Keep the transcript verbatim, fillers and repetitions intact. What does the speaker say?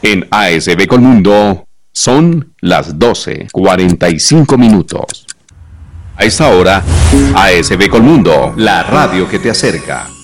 En A S B Colmundo son las doce cuarenta y cinco minutos. A esta hora, A S B Colmundo, la radio que te acerca.